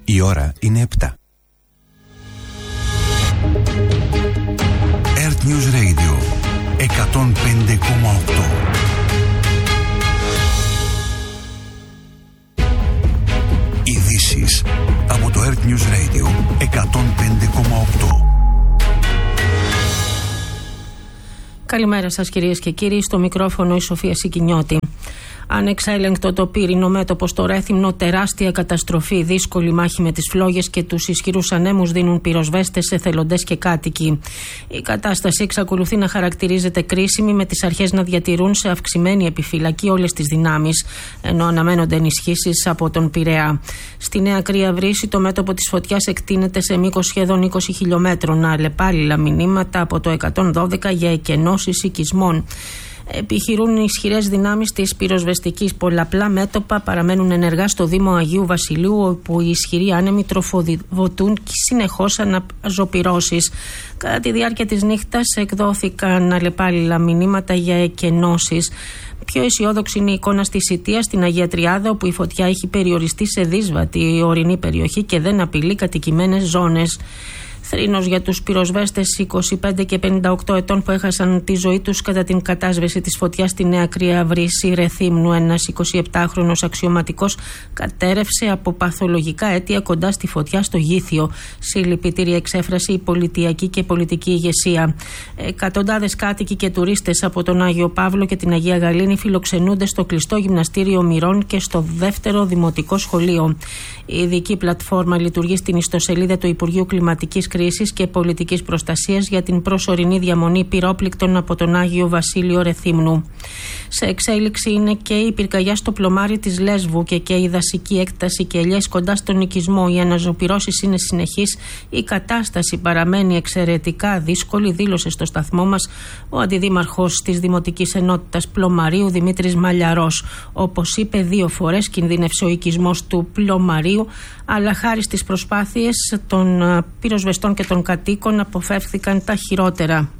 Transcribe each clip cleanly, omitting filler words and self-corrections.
Η ώρα είναι 7. Earth News Radio 105,8. Ειδήσεις από το Earth News Radio 105,8. Καλημέρα σας κυρίες και κύριοι, στο μικρόφωνο η Σοφία Σικινιώτη. Ανεξέλεγκτο το πύρινο μέτωπο στο Ρέθυμνο, τεράστια καταστροφή, δύσκολη μάχη με τις φλόγες και τους ισχυρούς ανέμους δίνουν πυροσβέστες, εθελοντές και κάτοικοι. Η κατάσταση εξακολουθεί να χαρακτηρίζεται κρίσιμη, με τις αρχές να διατηρούν σε αυξημένη επιφυλακή όλες τις δυνάμεις, ενώ αναμένονται ενισχύσεις από τον Πειραιά. Στη Νέα Κρία Βρύση, το μέτωπο της φωτιάς εκτείνεται σε μήκος σχεδόν 20 χιλιόμετρων, αλλεπάλληλα μηνύματα από το 112 για εκενώσεις οικισμών. Επιχειρούν οι ισχυρές δυνάμεις της πυροσβεστικής. Πολλαπλά μέτωπα παραμένουν ενεργά στο Δήμο Αγίου Βασιλείου, όπου οι ισχυροί άνεμοι τροφοδοτούν συνεχώς αναζωπυρώσεις. Κατά τη διάρκεια της νύχτας εκδόθηκαν αλλεπάλληλα μηνύματα για εκενώσεις. Πιο αισιόδοξη είναι η εικόνα στη Σιτία, στην Αγία Τριάδα, όπου η φωτιά έχει περιοριστεί σε δύσβατη ορεινή περιοχή και δεν απειλεί κατοικημένες ζώνες. Θρήνος για τους πυροσβέστες 25 και 58 ετών που έχασαν τη ζωή τους κατά την κατάσβεση της φωτιάς στη Νέα Κρία Βρύση Ρεθύμνου. Ένας 27χρονος αξιωματικός κατέρευσε από παθολογικά αίτια κοντά στη φωτιά στο Γήθιο. Συλληπιτήρια εξέφρασε η πολιτιακή και πολιτική ηγεσία. Εκατοντάδες κάτοικοι και τουρίστες από τον Άγιο Παύλο και την Αγία Γαλήνη φιλοξενούνται στο κλειστό γυμναστήριο Μυρών και στο δεύτερο δημοτικό σχολείο. Η ειδική πλατφόρμα λειτουργεί στην ιστοσελίδα του Υπουργείου Κλιματικής Κρίσης και Πολιτικής Προστασίας για την προσωρινή διαμονή πυρόπληκτων από τον Άγιο Βασίλειο Ρεθύμνου. Σε εξέλιξη είναι και η πυρκαγιά στο πλωμάρι της Λέσβου και η δασική έκταση και ελιές κοντά στον οικισμό. Οι αναζωπυρώσεις είναι συνεχείς. Η κατάσταση παραμένει εξαιρετικά δύσκολη, δήλωσε στο σταθμό μας ο αντιδήμαρχος της Δημοτικής Ενότητας Πλωμαρίου, Δημήτρης Μαλιαρός. Όπως είπε, 2 φορές κινδύνευσε ο οικισμός του Πλωμαρίου, αλλά χάρη στις προσπάθειες των πυροσβεστών και των κατοίκων αποφεύθηκαν τα χειρότερα.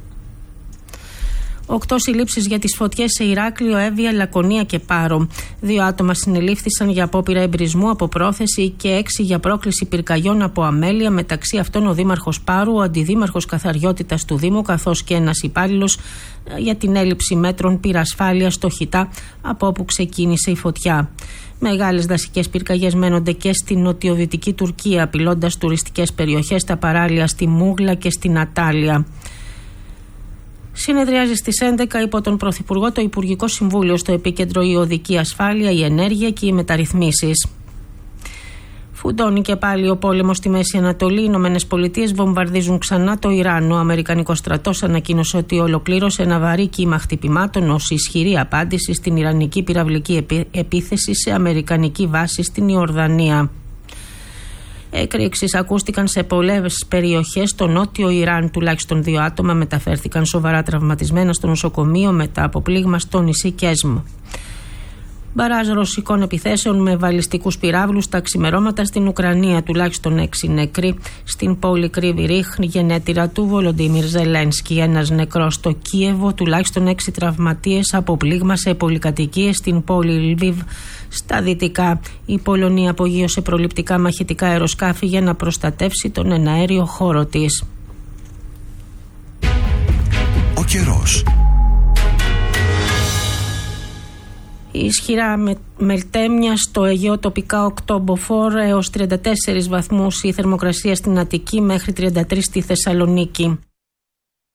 8 συλλήψεις για τις φωτιές σε Ηράκλειο, Εύβοια, Λακωνία και Πάρο. 2 άτομα συνελήφθησαν για απόπειρα εμπρισμού από πρόθεση και 6 για πρόκληση πυρκαγιών από αμέλεια, μεταξύ αυτών ο Δήμαρχος Πάρου, ο Αντιδήμαρχος Καθαριότητας του Δήμου, καθώς και ένας υπάλληλος για την έλλειψη μέτρων πυρασφάλειας στο Χιτά, από όπου ξεκίνησε η φωτιά. Μεγάλες δασικές πυρκαγιές μένονται και στην νοτιοδυτική Τουρκία, απειλώντας τουριστικές περιοχές στα παράλια στη Μούγλα και στην Ατάλια. Συνεδριάζει στις 11 υπό τον Πρωθυπουργό το Υπουργικό Συμβούλιο, στο επίκεντρο η οδική ασφάλεια, η ενέργεια και οι μεταρρυθμίσεις. Φουντώνει και πάλι ο πόλεμος στη Μέση Ανατολή. Οι Ηνωμένες Πολιτείες βομβαρδίζουν ξανά το Ιράν. Ο Αμερικανικός στρατός ανακοίνωσε ότι ολοκλήρωσε ένα βαρύ κύμα χτυπημάτων ως ισχυρή απάντηση στην ιρανική πυραυλική επίθεση σε αμερικανική βάση στην Ιορδανία. Εκρήξεις ακούστηκαν σε πολλές περιοχές στο νότιο Ιράν. Τουλάχιστον 2 άτομα μεταφέρθηκαν σοβαρά τραυματισμένα στο νοσοκομείο μετά από πλήγμα στο νησί Κέσμ. Μπαράζ ρωσικών επιθέσεων με βαλιστικούς πυράβλους τα ξημερώματα στην Ουκρανία. Τουλάχιστον 6 νεκροί στην πόλη Κρύβι Ρίχ, γενέτειρα του Βολοντίμιρ Ζελένσκι. Ένας νεκρός στο Κίεβο, τουλάχιστον 6 τραυματίες από πλήγμα σε πολυκατοικίες στην πόλη Λβίβ στα δυτικά. Η Πολωνία απογείωσε προληπτικά μαχητικά αεροσκάφη για να προστατεύσει τον εναέριο χώρο της. Ο καιρός. Ισχυρά μελτέμια στο Αιγαίο, τοπικά 8 μποφόρ έως 34 βαθμούς η θερμοκρασία στην Αττική, μέχρι 33 στη Θεσσαλονίκη.